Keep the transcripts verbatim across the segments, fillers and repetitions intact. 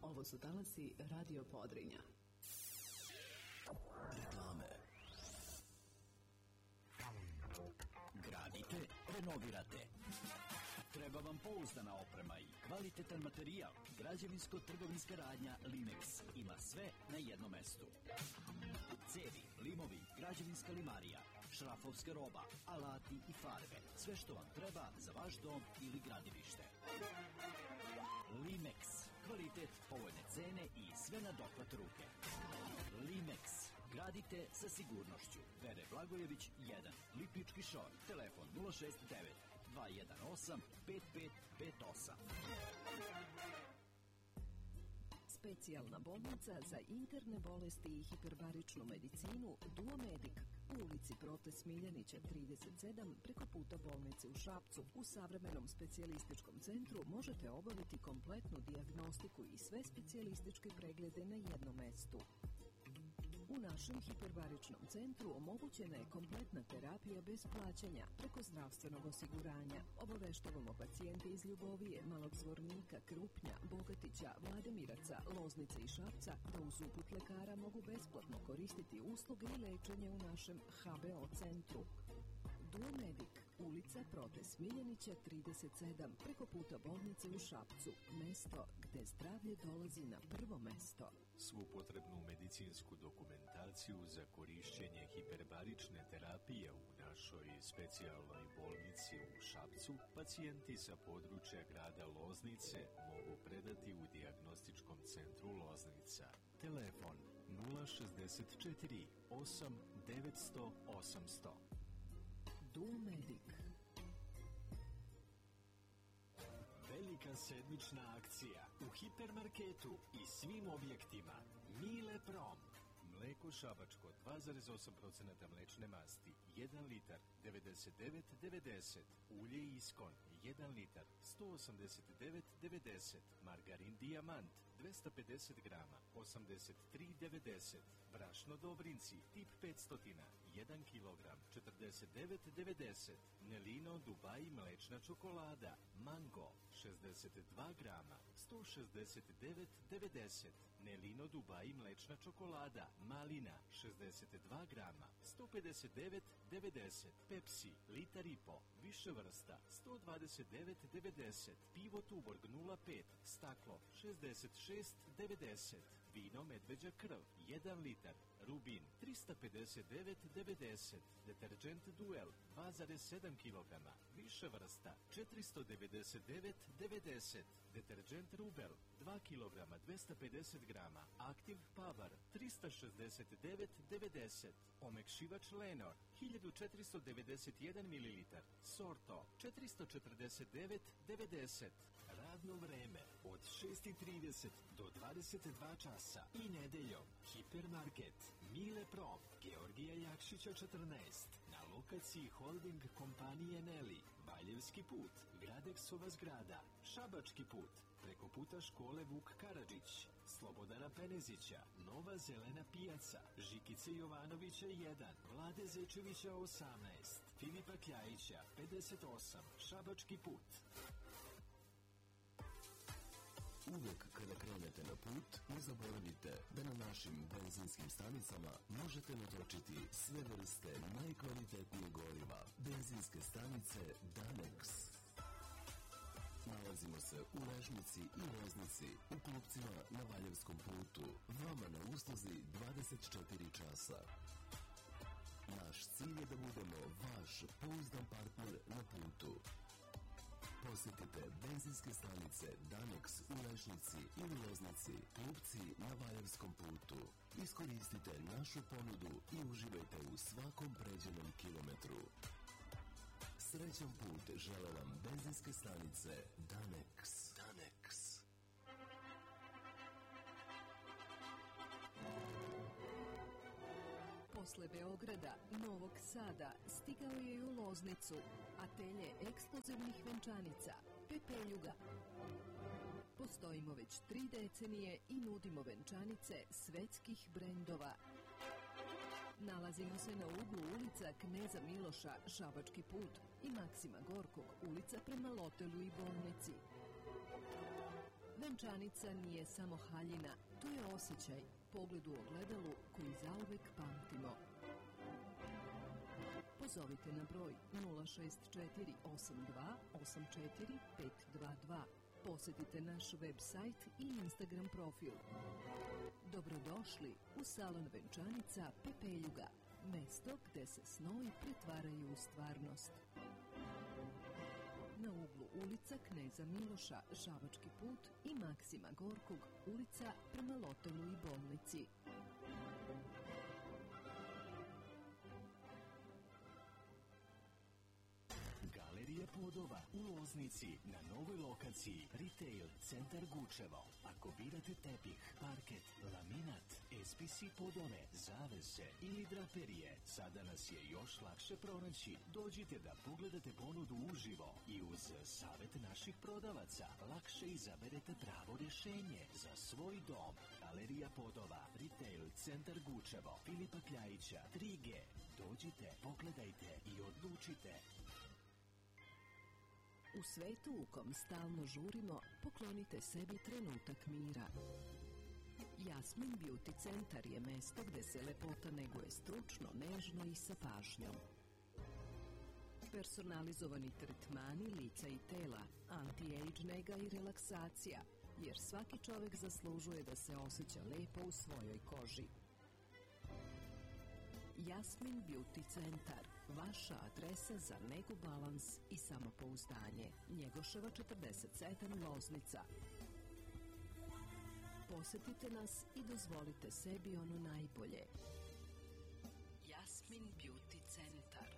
Ovo su talasi Radio Podrinja. Reklame. Gradite, renovirate. Treba vam pouzdana oprema i kvalitetan materijal. Građevinsko-trgovinska radnja Limex ima sve na jednom mestu. Cevi, limovi, građevinska limarija, šrafovska roba, alati i farbe. Sve što vam treba za vaš dom ili gradilište. Limex. Kvalitet, povoljne cene i sve na dohvat ruke. Limex. Gradite sa sigurnošću. Vere Blagojević jedan. Lipnički šor. Telefon nula šest devet dva jedan osam pet pet pet osam. Specijalna bolnica za interne bolesti i hiperbaričnu medicinu Duomedic u ulici Prote Smiljanića trideset sedam preko puta bolnice u Šapcu. U savremenom specijalističkom centru možete obaviti kompletnu dijagnostiku i sve specijalističke preglede na jednom mestu. U našem hiperbaričnom centru omogućena je kompletna terapija bez plaćanja preko zdravstvenog osiguranja. Obaveštavamo pacijente iz Ljubovije, Malog Zvornika, Krupnja, Bogatića, Vladimiraca, Loznice i Šapca da uz uput lekara mogu besplatno koristiti usluge i lečenje u našem H B O centru. Duomedic, ulica Prote Smiljanića trideset sedam, preko puta bolnice u Šapcu, mesto gde zdravlje dolazi na prvo mesto. Svu potrebnu medicinsku dokumentaciju za korišćenje hiperbarične terapije u našoj specijalnoj bolnici u Šapcu pacijenti sa područja grada Loznice mogu predati u dijagnostičkom centru Loznica. Telefon nula šezdeset četiri osam devetsto osamsto. Duomedic. Velika sedmična akcija u hipermarketu i svim objektima. Mile Prom. Mleko šabačko dva zarez osam posto mlečne masti, jedan litar, devedeset devet devedeset. Ulje Iskon, jedan litar, sto osamdeset devet devedeset. Margarin Dijamant, dvesta pedeset grama, osamdeset tri devedeset. Brašno Dobrinci, tip petsto, jedan kilogram, četrdeset devet devedeset. Nelino Dubai mlečna čokolada, Mango, šezdeset dva grama, sto šezdeset devet devedeset. Nelino Dubai mlečna čokolada, Malina, šezdeset dva grama, sto pedeset devet devedeset. Pepsi, litar i po, više vrsta, sto dvadeset devet devedeset. Pivo Tuborg nula pet, staklo, šezdeset šest devedeset. Vino Medveđa krv, jedan litar. Rubin, trista pedeset devet devedeset. Deterđent Duel, dva zarez sedam kilograma, više vrsta, četiristo devedeset devet devedeset. Deterđent Rubel, dva kilograma, dvesta pedeset grama. Aktiv Power, trista šezdeset devet devedeset. Omekšivač Lenor, hiljadu četiristo devedeset jedan mililitar. Sorto, četiristo četrdeset devet devedeset. Radno vreme od šest i trideset do dvadeset dva časa i nedeljom. Hipermarket Mile Prom, Georgija Jakšića četrnaest, na lokaciji holding kompanije Neli, Valjevski put, Gradeksova zgrada, Šabački put, preko puta škole Vuk Karadžić, Slobodana Penezića, Nova zelena pijaca, Žikice Jovanovića jedan, Vlade Zečevića osamnaest, Filipa Kljajića pedeset osam, Šabački put. Uvijek kada krenete na put, ne zaboravite da na našim benzinskim stanicama možete natočiti sve vrste najkvalitetnijeg goriva. Benzinske stanice Danex. Nalazimo se u Lešnici i Loznici, u Klupcima na Valjevskom putu, vama na usluzi dvadeset četiri časa. Naš cilj je da budemo vaš pouzdan partner na putu. Posjetite benzinske stanice Danex u Lešnici ili Loznici, Klupci na Valjevskom putu. Iskoristite našu ponudu i uživajte u svakom pređenom kilometru. Srećan put žele vam benzinske stanice Danex. Danex. Posle Beograda, Novog Sada, stigao je i u Loznicu, atelje ekskluzivnih venčanica, Pepeljuga. Postojimo već tri decenije i nudimo venčanice svetskih brendova. Nalazimo se na uglu ulica Kneza Miloša, Šabački put i Maksima Gorkog, ulica prema Lotelu i bolnici. Venčanica nije samo haljina, to je osjećaj, pogled u ogledalu koji zauvek pamtimo. Pozovite na broj nula šest četiri osam dva osam četiri pet dva dva. Posetite naš web sajt i Instagram profil. Dobrodošli u salon Venčanica Pepeljuga, mesto gde se snovi pretvaraju u stvarnost. Na uglu ulica Kneza Miloša, Šabački put i Maksima Gorkog, ulica prema Lotelu i bolnici. Galerija Podova u Loznici na novoj lokaciji Retail Centar Gučevo. Ako birate tepih, parket, laminat, S P C podove, zavese ili draperije, sada nas je još lakše pronaći. Dođite da pogledate ponudu uživo i uz savjet naših prodavaca lakše izaberete pravo rješenje za svoj dom. Galerija Podova, Retail Centar Gučevo, Filipa Kljajića, tri G. Dođite, pogledajte i odlučite. U svetu u kom stalno žurimo, poklonite sebi trenutak mira. Jasmin Beauty Centar je mesto gde se lepota neguje stručno, nežno i sa pažnjom. Personalizovani tretmani lica i tela, anti-age nega i relaksacija, jer svaki čovek zaslužuje da se osjeća lepo u svojoj koži. Jasmin Beauty Centar, vaša adresa za negu, balans i samopouzdanje. Njegoševa četrdeset sedam, Loznica. Posetite nas i dozvolite sebi ono najbolje. Jasmin Beauty Centar.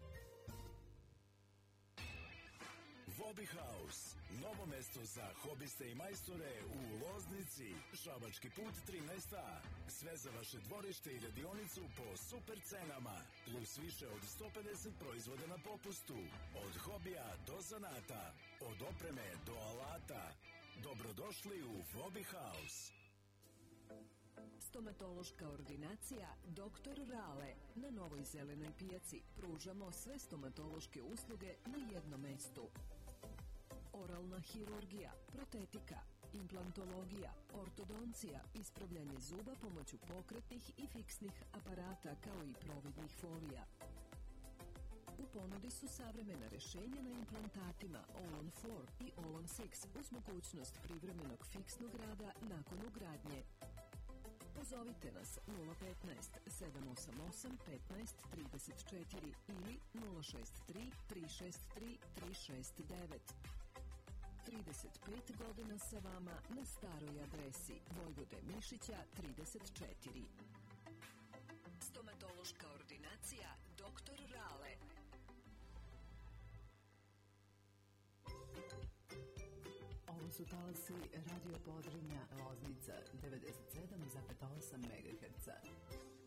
Hobby House, novo mesto za hobiste i majstore u Loznici, Šabački put trinaest A. Sve za vaše dvorište i radionicu po super cenama, plus više od sto pedeset proizvoda na popustu. Od hobija do zanata, od opreme do alata. Dobrodošli u Hobby House. Stomatološka ordinacija doktor Rale. Na Novoj zelenoj pijaci pružamo sve stomatološke usluge na jednom mestu. Oralna hirurgija, protetika, implantologija, ortodoncija, ispravljanje zuba pomoću pokretnih i fiksnih aparata kao i providnih folija. U ponudi su savremena rešenja na implantatima All-on four i All-on six uz mogućnost privremenog fiksnog rada nakon ugradnje. Pozovite nas nula petnaest sedam osam osam petnaest trideset četiri ili nula šest tri tri šest tri tri šest devet. trideset pet godina sa vama na staroj adresi Vojvode Mišića trideset četiri. Stomatološka ordinacija doktor Rale. Ovo su talasi Radio Podrinja, Loznica devedeset sedam zarez osam megaherca.